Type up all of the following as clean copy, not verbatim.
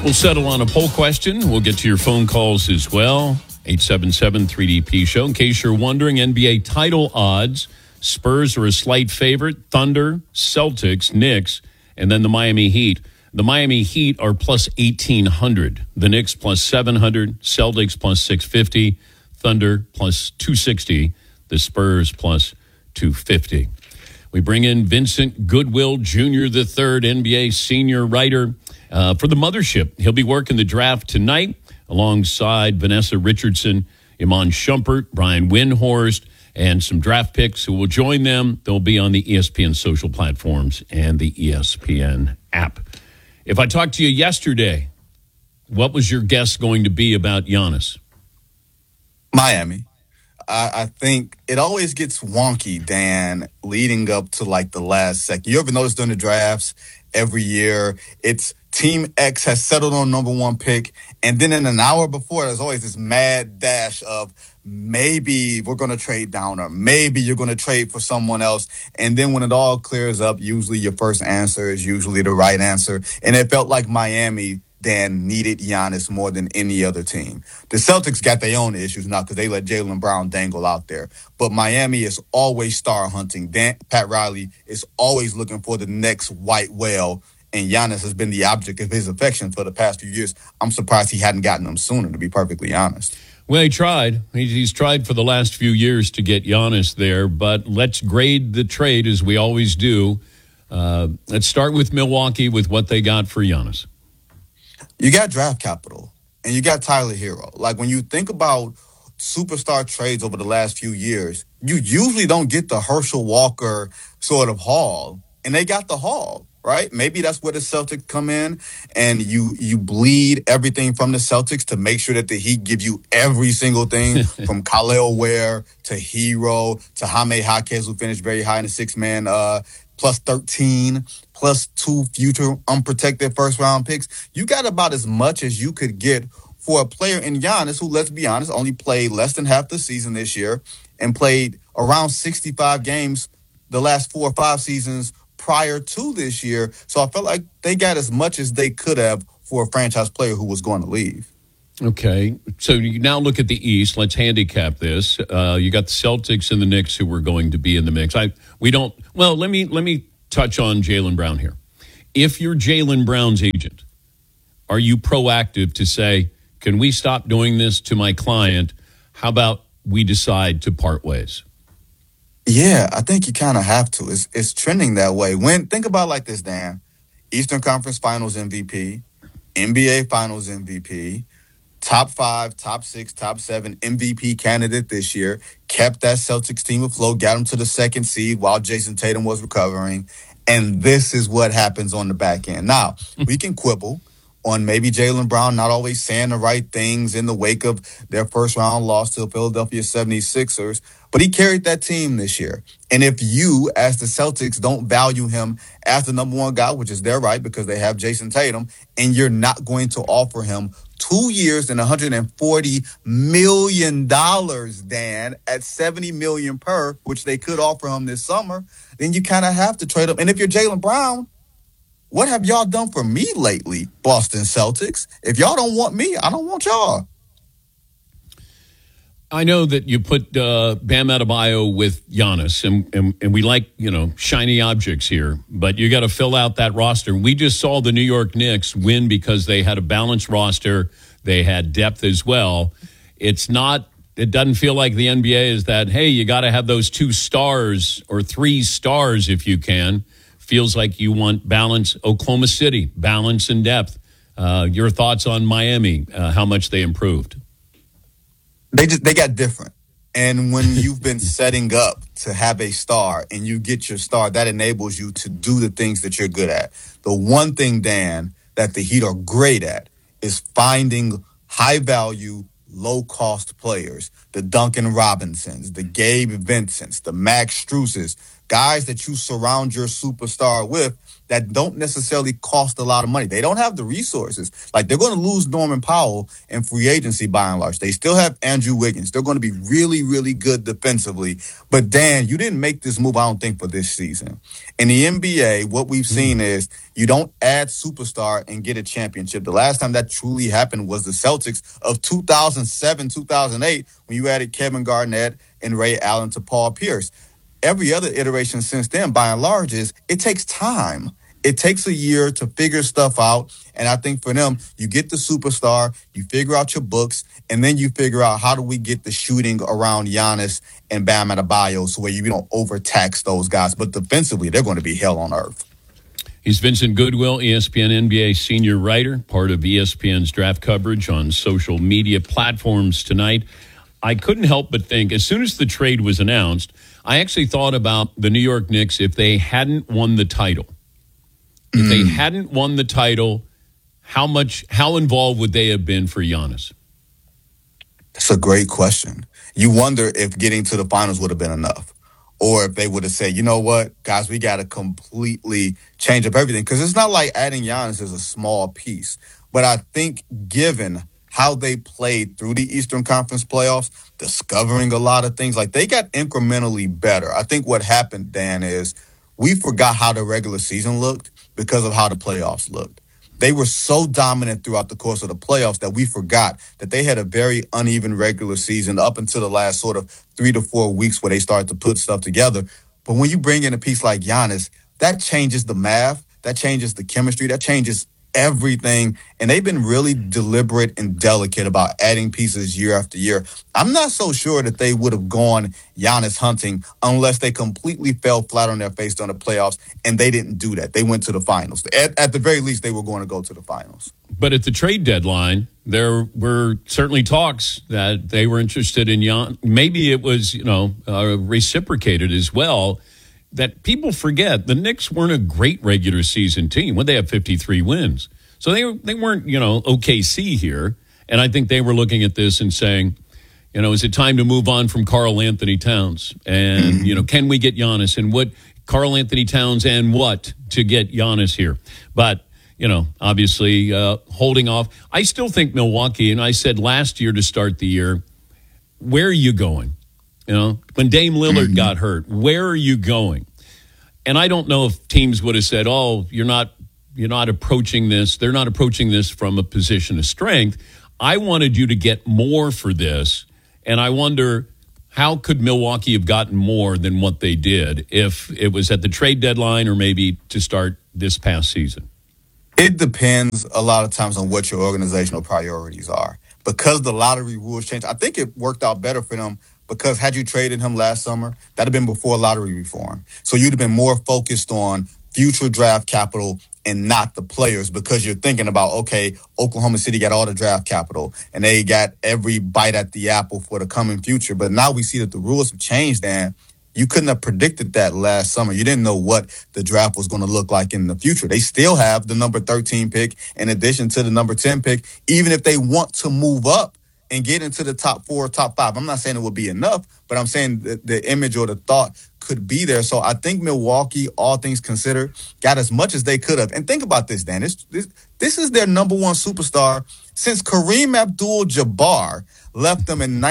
We'll settle on a poll question. We'll get to your phone calls as well. 877-3DP Show. In case you're wondering, NBA title odds. Spurs are a slight favorite. Thunder, Celtics, Knicks, and then the Miami Heat. The Miami Heat are plus 1,800. The Knicks plus 700. Celtics plus 650. Thunder plus 260. The Spurs plus 250. We bring in Vincent Goodwill Jr. III, NBA senior writer for the Mothership. He'll be working the draft tonight alongside Vanessa Richardson, Iman Shumpert, Brian Windhorst, and some draft picks who will join them. They'll be on the ESPN social platforms and the ESPN app. If I talked to you yesterday, what was your guess going to be about Giannis? Miami. I think it always gets wonky, Dan, leading up to like the last second. You ever notice during the drafts every year, it's Team X has settled on number one pick, and then in an hour before, there's always this mad dash of maybe we're going to trade down or maybe you're going to trade for someone else. And then when it all clears up, usually your first answer is usually the right answer. And it felt like Miami, Dan, needed Giannis more than any other team. The Celtics got their own issues now because they let Jaylen Brown dangle out there. But Miami is always star hunting. Pat Riley is always looking for the next white whale. And Giannis has been the object of his affection for the past few years. I'm surprised he hadn't gotten them sooner, to be perfectly honest. Well, he tried. He's tried for the last few years to get Giannis there, but let's grade the trade as we always do. Let's start with Milwaukee with what they got for Giannis. You got draft capital, and you got Tyler Hero. Like, when you think about superstar trades over the last few years, you usually don't get the Herschel Walker sort of haul, and they got the haul. Right? Maybe that's where the Celtics come in and you bleed everything from the Celtics to make sure that the Heat give you every single thing from Khalil Ware to Hero to Jaime Jaquez, who finished very high in the six-man plus 13, plus 2 future unprotected first-round picks. You got about as much as you could get for a player in Giannis who, let's be honest, only played less than half the season this year and played around 65 games the last 4 or 5 seasons prior to this year. So I felt like they got as much as they could have for a franchise player who was going to leave. Okay. So you now look at the East. Let's handicap this. You got the Celtics and the Knicks who were going to be in the mix. Let me touch on Jaylen Brown here. If you're Jaylen Brown's agent, are you proactive to say, can we stop doing this to my client? How about we decide to part ways? Yeah, I think you kind of have to. It's trending that way. Think about it like this, Dan. Eastern Conference Finals MVP, NBA Finals MVP, top 5, top 6, top 7 MVP candidate this year, kept that Celtics team afloat, got them to the second seed while Jason Tatum was recovering. And this is what happens on the back end. Now, we can quibble on maybe Jaylen Brown not always saying the right things in the wake of their first-round loss to the Philadelphia 76ers, but he carried that team this year. And if you, as the Celtics, don't value him as the number one guy, which is their right because they have Jason Tatum, and you're not going to offer him 2 years and $140 million, Dan, at $70 million per, which they could offer him this summer, then you kind of have to trade him. And if you're Jaylen Brown, what have y'all done for me lately, Boston Celtics? If y'all don't want me, I don't want y'all. I know that you put Bam Adebayo with Giannis, and we like, shiny objects here, but you got to fill out that roster. We just saw the New York Knicks win because they had a balanced roster. They had depth as well. It doesn't feel like the NBA is that, hey, you got to have those 2 stars or 3 stars if you can. Feels like you want balance. Oklahoma City, balance and depth. Your thoughts on Miami, how much they improved? They got different. And when you've been setting up to have a star and you get your star, that enables you to do the things that you're good at. The one thing, Dan, that the Heat are great at is finding high-value, low-cost players. The Duncan Robinsons, the Gabe Vincents, the Max Struses. guys that you surround your superstar with that don't necessarily cost a lot of money. They don't have the resources. Like, they're going to lose Norman Powell in free agency by and large. They still have Andrew Wiggins. They're going to be really, really good defensively. But, Dan, you didn't make this move, I don't think, for this season. In the NBA, what we've seen is you don't add superstar and get a championship. The last time that truly happened was the Celtics of 2007, 2008, when you added Kevin Garnett and Ray Allen to Paul Pierce. Every other iteration since then, by and large, is it takes time. It takes a year to figure stuff out. And I think for them, you get the superstar, you figure out your books, and then you figure out how do we get the shooting around Giannis and Bam Adebayo so where you don't overtax those guys. But defensively, they're going to be hell on earth. He's Vincent Goodwill, ESPN NBA senior writer, part of ESPN's draft coverage on social media platforms tonight. I couldn't help but think, as soon as the trade was announced, I actually thought about the New York Knicks if they hadn't won the title. If they hadn't won the title, how involved would they have been for Giannis? That's a great question. You wonder if getting to the finals would have been enough. Or if they would have said, you know what, guys, we got to completely change up everything. Because it's not like adding Giannis is a small piece. But I think given how they played through the Eastern Conference playoffs, discovering a lot of things, like they got incrementally better. I think what happened, Dan, is we forgot how the regular season looked because of how the playoffs looked. They were so dominant throughout the course of the playoffs that we forgot that they had a very uneven regular season up until the last sort of 3 to 4 weeks where they started to put stuff together. But when you bring in a piece like Giannis, that changes the math, that changes the chemistry, that changes everything. And they've been really deliberate and delicate about adding pieces year after year. I'm not so sure that they would have gone Giannis hunting unless they completely fell flat on their face during the playoffs, and they didn't do that. They went to the finals. At the very least, they were going to go to the finals. But at the trade deadline, there were certainly talks that they were interested in Giannis. Maybe it was, reciprocated as well. That people forget the Knicks weren't a great regular season team. When they have 53 wins, so they weren't OKC here. And I think they were looking at this and saying, is it time to move on from Karl Anthony Towns? And can we get Giannis? And what Karl Anthony Towns and what to get Giannis here? But obviously holding off. I still think Milwaukee. And I said last year to start the year, where are you going? When Dame Lillard got hurt, where are you going? And I don't know if teams would have said, "Oh, you're not approaching this. They're not approaching this from a position of strength." I wanted you to get more for this, and I wonder how could Milwaukee have gotten more than what they did if it was at the trade deadline or maybe to start this past season. It depends a lot of times on what your organizational priorities are. Because the lottery rules changed, I think it worked out better for them because had you traded him last summer, that had been before lottery reform. So you'd have been more focused on future draft capital and not the players because you're thinking about, okay, Oklahoma City got all the draft capital and they got every bite at the apple for the coming future. But now we see that the rules have changed, and you couldn't have predicted that last summer. You didn't know what the draft was going to look like in the future. They still have the number 13 pick in addition to the number 10 pick, even if they want to move up and get into the top 4, top 5. I'm not saying it would be enough, but I'm saying the image or the thought could be there. So I think Milwaukee, all things considered, got as much as they could have. And think about this, Dan. This is their number one superstar since Kareem Abdul-Jabbar left them in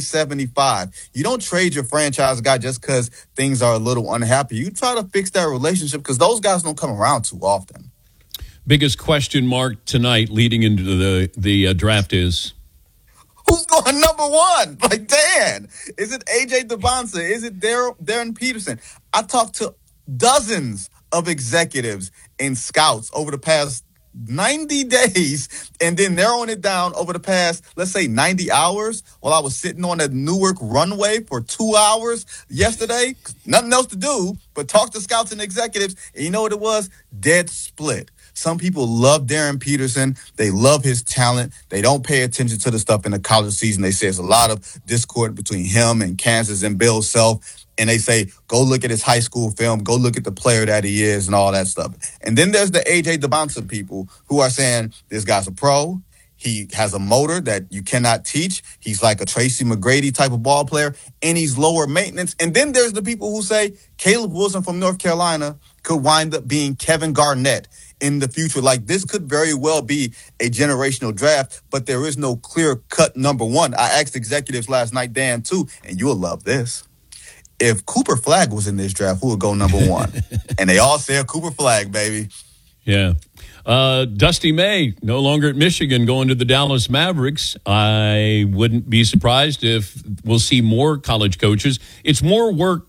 1975. You don't trade your franchise guy just because things are a little unhappy. You try to fix that relationship because those guys don't come around too often. Biggest question mark tonight leading into the draft is? Who's going number one? Like, Dan, is it A.J. Devonta? Is it Darren Peterson? I talked to dozens of executives and scouts over the past 90 days and then narrowing it down over the past, let's say, 90 hours while I was sitting on that Newark runway for 2 hours yesterday. Nothing else to do but talk to scouts and executives. And you know what it was? Dead split. Some people love Darren Peterson. They love his talent. They don't pay attention to the stuff in the college season. They say there's a lot of discord between him and Kansas and Bill Self. And they say, go look at his high school film. Go look at the player that he is and all that stuff. And then there's the A.J. Devonta people who are saying, this guy's a pro. He has a motor that you cannot teach. He's like a Tracy McGrady type of ball player, and he's lower maintenance. And then there's the people who say Caleb Wilson from North Carolina could wind up being Kevin Garnett in the future. Like, this could very well be a generational draft, but there is no clear-cut number one. I asked executives last night, Dan, too, and you'll love this. If Cooper Flagg was in this draft, who would go number one? And they all said Cooper Flagg, baby. Yeah. Dusty May, no longer at Michigan, going to the Dallas Mavericks. I wouldn't be surprised if we'll see more college coaches. It's more work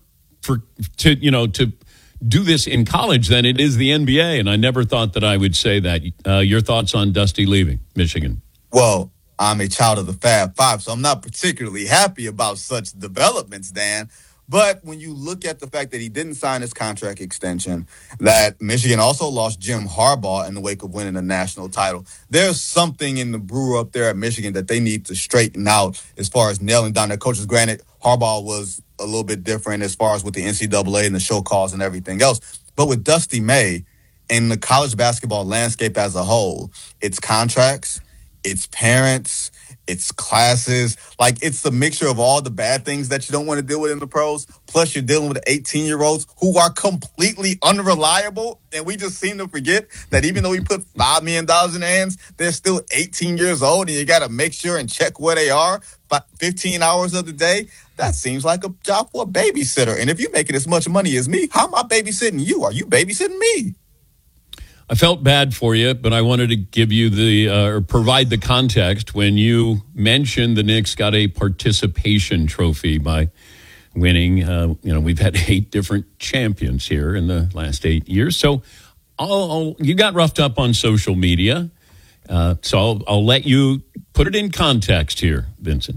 to do this in college than it is the NBA, and I never thought that I would say that. Your thoughts on Dusty leaving Michigan? Well, I'm a child of the Fab Five, so I'm not particularly happy about such developments, Dan. But when you look at the fact that he didn't sign his contract extension, that Michigan also lost Jim Harbaugh in the wake of winning a national title, there's something in the brew up there at Michigan that they need to straighten out as far as nailing down their coaches. Granted, Harbaugh was a little bit different as far as with the NCAA and the show calls and everything else. But with Dusty May and the college basketball landscape as a whole, it's contracts, it's parents, it's classes. Like, it's the mixture of all the bad things that you don't want to deal with in the pros. Plus, you're dealing with 18-year-olds who are completely unreliable. And we just seem to forget that even though we put $5 million in their hands, they're still 18 years old. And you got to make sure and check where they are 15 hours of the day. That seems like a job for a babysitter. And if you're making as much money as me, how am I babysitting you? Are you babysitting me? I felt bad for you, but I wanted to give you or provide the context when you mentioned the Knicks got a participation trophy by winning. We've had 8 different champions here in the last 8 years. So you got roughed up on social media. So I'll let you put it in context here, Vincent.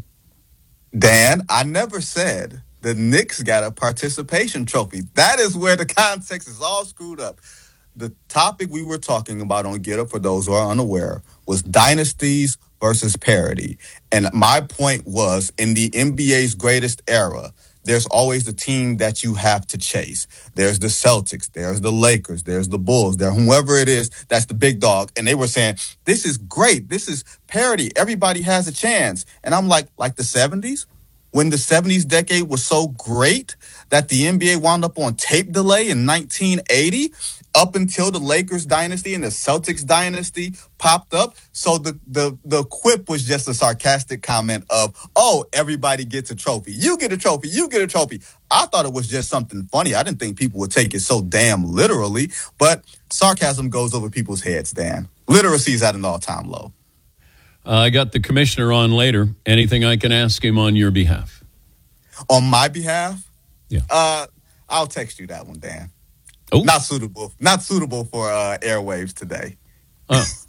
Dan, I never said the Knicks got a participation trophy. That is where the context is all screwed up. The topic we were talking about on Get Up, for those who are unaware, was dynasties versus parity. And my point was, in the NBA's greatest era, there's always the team that you have to chase. There's the Celtics, there's the Lakers, there's the Bulls, there, whoever it is, that's the big dog. And they were saying, this is great. This is parity. Everybody has a chance. And I'm like the 70s? When the 70s decade was so great that the NBA wound up on tape delay in 1980, up until the Lakers dynasty and the Celtics dynasty popped up. So the quip was just a sarcastic comment of, oh, everybody gets a trophy. You get a trophy. You get a trophy. I thought it was just something funny. I didn't think people would take it so damn literally. But sarcasm goes over people's heads, Dan. Literacy is at an all-time low. I got the commissioner on later. Anything I can ask him on your behalf? On my behalf? Yeah. I'll text you that one, Dan. Oh. Not suitable for airwaves today. Oh,